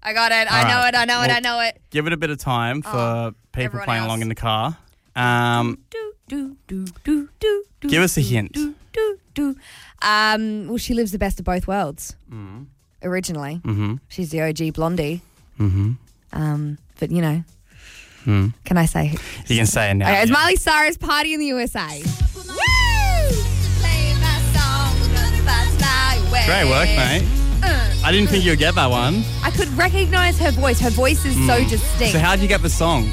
I got it. I know it. Give it a bit of time for people everyone playing else. along in the car. Give us a hint. Well, she lives the best of both worlds. Originally. Mm-hmm. She's the OG blondie. Mm-hmm. But, you know, can I say? You can say it now. Okay, it's Miley Cyrus, Party in the USA. Woo! Play my song, Great work, mate. I didn't think you would get that one. I could recognise her voice. Her voice is so distinct. So how'd you get the song?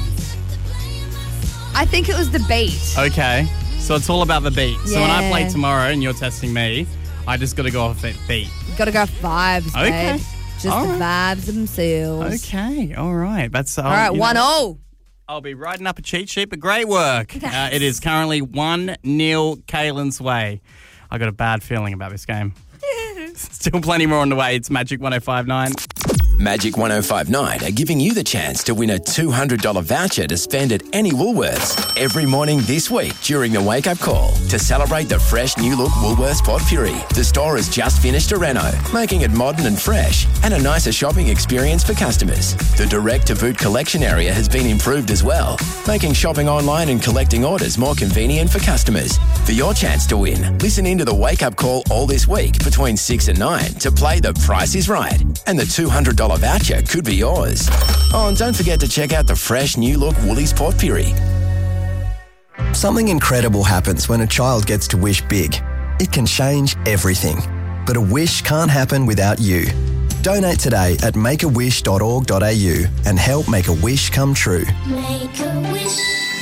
I think it was the beat. Okay. So it's all about the beat. So when I Yeah. play tomorrow and you're testing me, I just got to go off that beat. You've got to go vibes, Okay. babe. Just All the right. vibes themselves. Okay. All right. That's All right, 1-0. I'll be writing up a cheat sheet, but great work. It is currently 1-0 Kaylin's way. I got a bad feeling about this game. Still plenty more on the way. It's Magic 105.9. Magic 105.9 are giving you the chance to win a $200 voucher to spend at any Woolworths every morning this week during the wake-up call. To celebrate the fresh new look Woolworths Potpourri, the store has just finished a reno, making it modern and fresh and a nicer shopping experience for customers. The direct-to-boot collection area has been improved as well, making shopping online and collecting orders more convenient for customers. For your chance to win, listen into the wake-up call all this week between 6 and 9 to play The Price is Right, and the $200 voucher could be yours. Oh, and don't forget to check out the fresh new look Woolies Potpourri. Something incredible happens when a child gets to wish big. It can change everything. But a wish can't happen without you. Donate today at makeawish.org.au and help make a wish come true. Make a wish.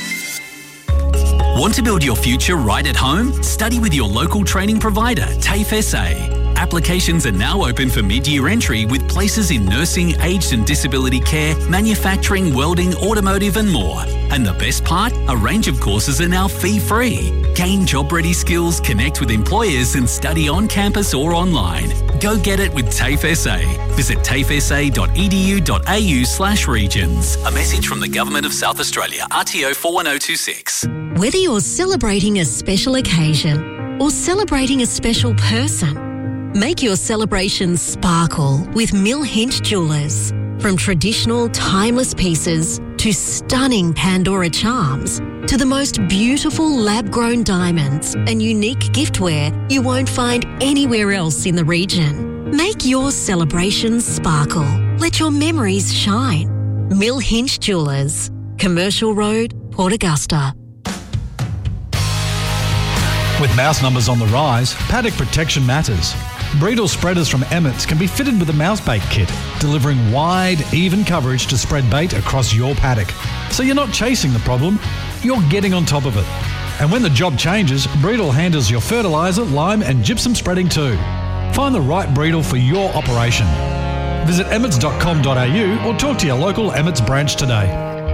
Want to build your future right at home? Study with your local training provider, TAFE SA. Applications are now open for mid-year entry with places in nursing, aged and disability care, manufacturing, welding, automotive and more. And the best part? A range of courses are now fee-free. Gain job-ready skills, connect with employers and study on campus or online. Go get it with TAFE SA. Visit tafesa.edu.au/regions. A message from the Government of South Australia, RTO 41026. Whether you're celebrating a special occasion or celebrating a special person, make your celebrations sparkle with Mill Hinch Jewellers. From traditional, timeless pieces to stunning Pandora charms to the most beautiful lab-grown diamonds and unique giftware you won't find anywhere else in the region. Make your celebrations sparkle. Let your memories shine. Mill Hinch Jewellers, Commercial Road, Port Augusta. With mouse numbers on the rise, paddock protection matters. Breedle spreaders from Emmett's can be fitted with a mouse bait kit, delivering wide, even coverage to spread bait across your paddock. So you're not chasing the problem, you're getting on top of it. And when the job changes, Breedle handles your fertiliser, lime and gypsum spreading too. Find the right Breedle for your operation. Visit emmets.com.au or talk to your local Emmett's branch today.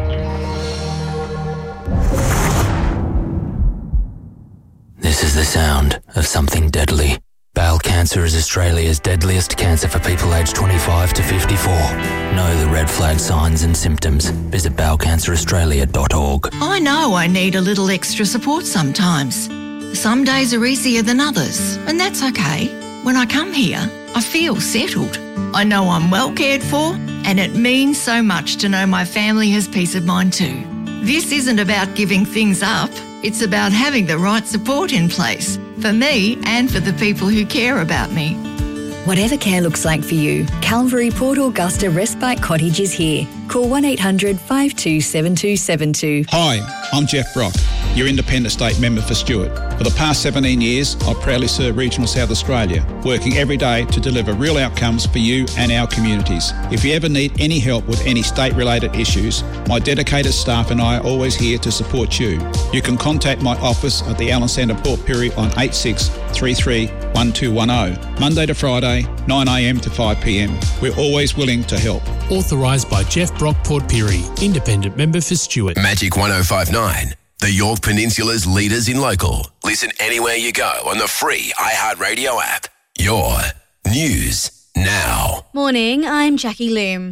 This is the sound of something deadly. Bowel cancer is Australia's deadliest cancer for people aged 25 to 54. Know the red flag signs and symptoms. Visit bowelcanceraustralia.org. I know I need a little extra support sometimes. Some days are easier than others, and that's okay. When I come here, I feel settled. I know I'm well cared for, and it means so much to know my family has peace of mind too. This isn't about giving things up. It's about having the right support in place for me and for the people who care about me. Whatever care looks like for you, Calvary Port Augusta Respite Cottage is here. Call 1800 527272. Hi, I'm Jeff Brock, your Independent State Member for Stewart. For the past 17 years, I've proudly served Regional South Australia, working every day to deliver real outcomes for you and our communities. If you ever need any help with any state-related issues, my dedicated staff and I are always here to support you. You can contact my office at the Allen Centre Port Pirie on 8633 1210, Monday to Friday, 9am to 5pm. We're always willing to help. Authorised by Jeff Brock Port Pirie, Independent Member for Stewart. Magic 105.9, the York Peninsula's leaders in local. Listen anywhere you go on the free iHeartRadio app. Your news now. Morning, I'm Jackie Loom.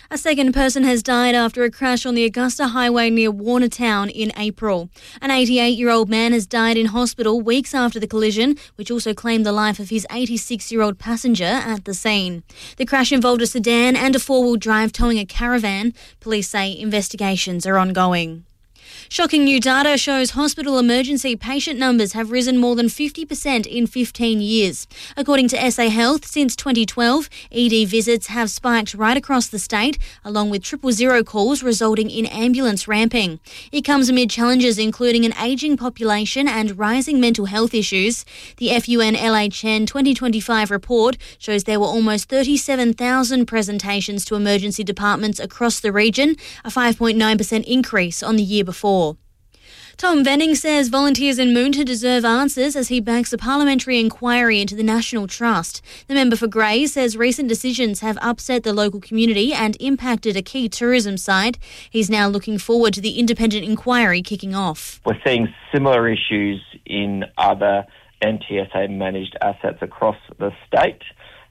A second person has died after a crash on the Augusta Highway near Warnertown in April. An 88-year-old man has died in hospital weeks after the collision, which also claimed the life of his 86-year-old passenger at the scene. The crash involved a sedan and a four-wheel drive towing a caravan. Police say investigations are ongoing. Shocking new data shows hospital emergency patient numbers have risen more than 50% in 15 years. According to SA Health, since 2012, ED visits have spiked right across the state, along with 000 calls resulting in ambulance ramping. It comes amid challenges including an ageing population and rising mental health issues. The FUN-LHN 2025 report shows there were almost 37,000 presentations to emergency departments across the region, a 5.9% increase on the year before. Tom Venning says volunteers in Moonta deserve answers as he backs a parliamentary inquiry into the National Trust. The member for Grey says recent decisions have upset the local community and impacted a key tourism site. He's now looking forward to the independent inquiry kicking off. We're seeing similar issues in other NTSA-managed assets across the state.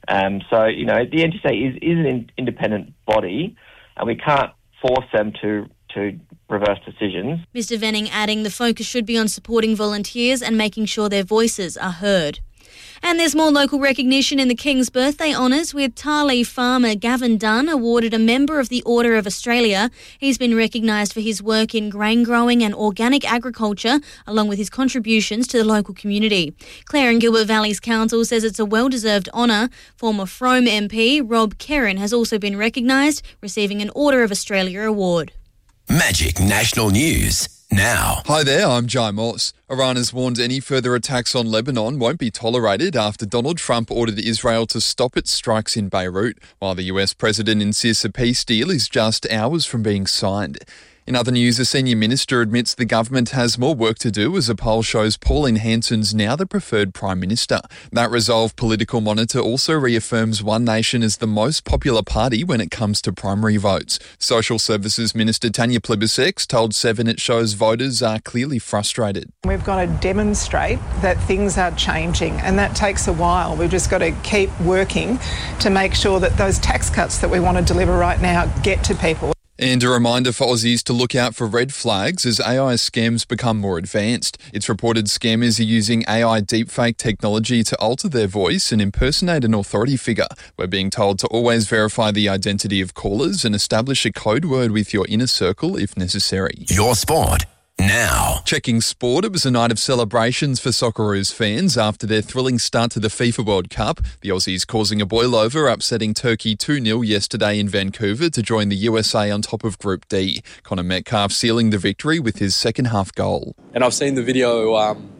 So, the NTSA is an independent body and we can't force them to reverse decisions. Mr Venning adding the focus should be on supporting volunteers and making sure their voices are heard. And there's more local recognition in the King's Birthday Honours, with Tarlee farmer Gavin Dunn awarded a Member of the Order of Australia. He's been recognised for his work in grain growing and organic agriculture, along with his contributions to the local community. Clare and Gilbert Valleys Council says it's a well-deserved honour. Former Frome MP Rob Kerrin has also been recognised, receiving an Order of Australia award. Magic National News now. Hi there, I'm Jai Moss. Iran has warned any further attacks on Lebanon won't be tolerated after Donald Trump ordered Israel to stop its strikes in Beirut, while the US president insists a peace deal is just hours from being signed. In other news, a senior minister admits the government has more work to do as a poll shows Pauline Hanson's now the preferred Prime Minister. That Resolve political monitor also reaffirms One Nation as the most popular party when it comes to primary votes. Social Services Minister Tanya Plibersek told Seven it shows voters are clearly frustrated. We've got to demonstrate that things are changing, and that takes a while. We've just got to keep working to make sure that those tax cuts that we want to deliver right now get to people. And a reminder for Aussies to look out for red flags as AI scams become more advanced. It's reported scammers are using AI deepfake technology to alter their voice and impersonate an authority figure. We're being told to always verify the identity of callers and establish a code word with your inner circle if necessary. Your sport now. Checking sport, it was a night of celebrations for Socceroos fans after their thrilling start to the FIFA World Cup. The Aussies causing a boil-over, upsetting Turkey 2-0 yesterday in Vancouver to join the USA on top of Group D. Connor Metcalf sealing the victory with his second-half goal. And I've seen the video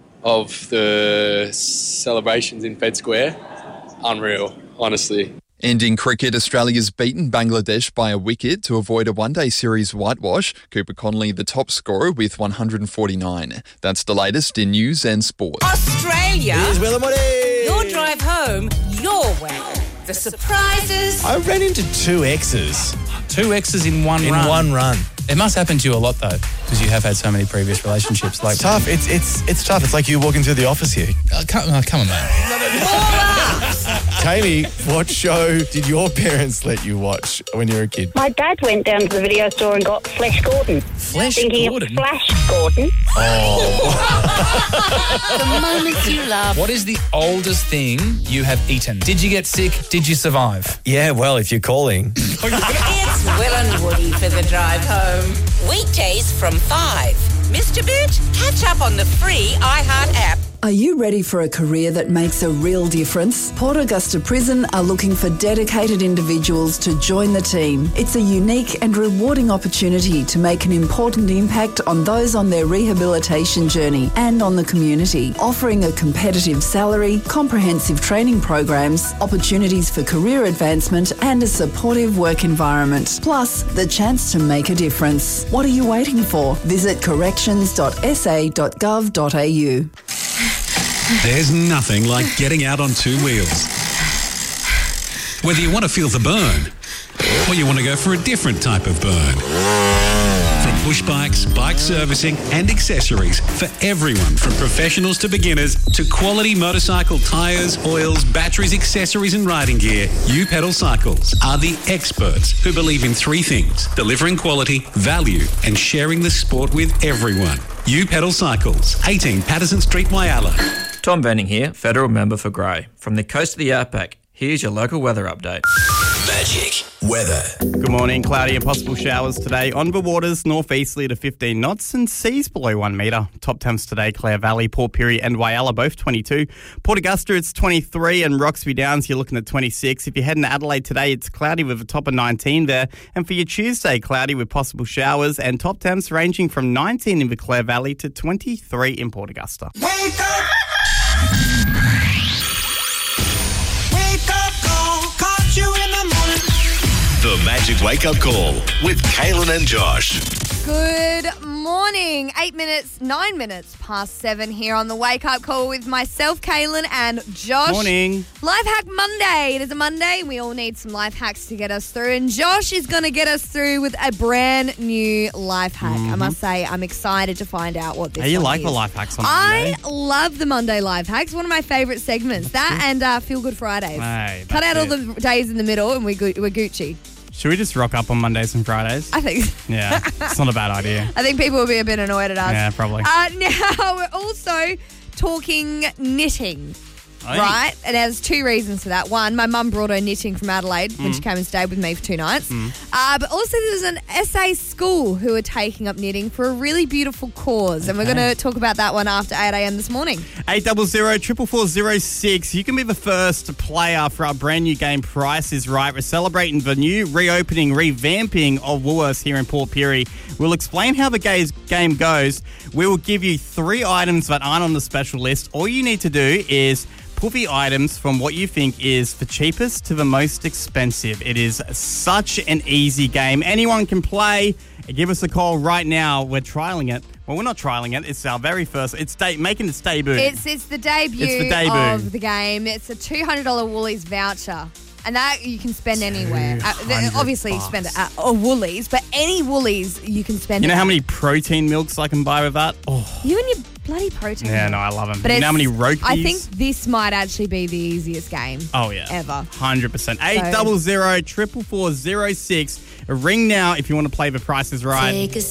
of the celebrations in Fed Square. Unreal, honestly. And in cricket, Australia's beaten Bangladesh by a wicket to avoid a one-day series whitewash. Cooper Connolly, the top scorer, with 149. That's the latest in news and sport. Australia. Here's Will and Woody. Your drive home, your way. The surprises. I ran into two exes. Two exes in one run. In one run. It must happen to you a lot, though, because you have had so many previous relationships. It's tough. It's tough. It's like you walking through the office here. Come on, man. Kaylee, what show did your parents let you watch when you were a kid? My dad went down to the video store and got Flash Gordon. Flash Gordon? Flash Gordon. The moments you love. What is the oldest thing you have eaten? Did you get sick? Did you survive? Yeah, well, if you're calling. It's Will and Woody for the drive home. Weekdays from 5. Missed a bit? Catch up on the free iHeart app. Are you ready for a career that makes a real difference? Port Augusta Prison are looking for dedicated individuals to join the team. It's a unique and rewarding opportunity to make an important impact on those on their rehabilitation journey and on the community, offering a competitive salary, comprehensive training programs, opportunities for career advancement and a supportive work environment, plus the chance to make a difference. What are you waiting for? Visit corrections.sa.gov.au. There's nothing like getting out on two wheels. Whether you want to feel the burn or you want to go for a different type of burn. From push bikes, bike servicing and accessories for everyone from professionals to beginners to quality motorcycle tyres, oils, batteries, accessories and riding gear. You Pedal Cycles are the experts who believe in three things: delivering quality, value and sharing the sport with everyone. You Pedal Cycles, 18 Patterson Street, Whyalla. Tom Venning here, Federal Member for Grey. From the coast of the Outback, here's your local weather update. Magic weather. Good morning. Cloudy and possible showers today. On the waters, northeasterly to 15 knots and seas below 1 metre. Top temps today, Clare Valley, Port Pirie and Whyalla, both 22. Port Augusta, it's 23 and Roxby Downs, you're looking at 26. If you're heading to Adelaide today, it's cloudy with a top of 19 there. And for your Tuesday, cloudy with possible showers and top temps ranging from 19 in the Clare Valley to 23 in Port Augusta. Wake up! Wake up, call. Caught you in the morning. The Magic Wake Up Call with Kaylin and Josh. Good morning. 9 minutes past 7 here on the Wake Up Call with myself, Kaylin, and Josh. Morning. Life Hack Monday. It is a Monday. We all need some life hacks to get us through, and Josh is going to get us through with a brand new life hack. I must say, I'm excited to find out what this Hey, you one like is. the life hacks on Monday? I love the Monday life hacks. One of my favourite segments. That and Feel Good Fridays. Hey, Cut out all that's the days in the middle, and we're Gucci. Should we just rock up on Mondays and Fridays? I think. Yeah, it's not a bad idea. I think people will be a bit annoyed at us. Yeah, probably. Now, we're also talking knitting, right? And there's two reasons for that. One, my mum brought her knitting from Adelaide when she came and stayed with me for 2 nights. But also there's an SA school who are taking up knitting for a really beautiful cause. And we're going to talk about that one after 8 a.m. this morning. 800-444-06. You can be the first player for our brand new game, Price is Right. We're celebrating the new revamping of Woolworths here in Port Pirie. We'll explain how the game goes. We will give you 3 items that aren't on the special list. All you need to do is put the items from what you think is the cheapest to the most expensive. It is such an easy game. Anyone can play. Give us a call right now. We're trialing it. Well, we're not trialing it. It's our very first. It's making its debut. It's the debut of the game. It's a $200 Woolies voucher. And that you can spend anywhere. Obviously, you spend it at Woolies, but any Woolies you can spend You it know how at. many protein milks I can buy with that? Oh. You and your bloody protein. Yeah, milk. no, I love them. But You know how many Rokies? I think this might actually be the easiest game. Oh, yeah. Ever. 100%. 800-444-06. Ring now if you want to play The Price is Right.